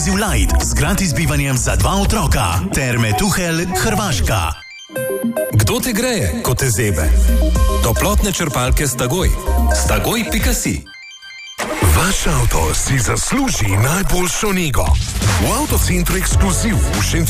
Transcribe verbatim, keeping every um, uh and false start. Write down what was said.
Exclusive Light z gratis bivanjem za dva otroka. Terme Tuhelj, Hrvaška. Kdo te greje, ko te zebe? Toplotne črpalke Stagoj. Stagoj pika si. Vaš avto si zasluži najboljšo nego. V Avtocentru Ekskluziv v Šentjurju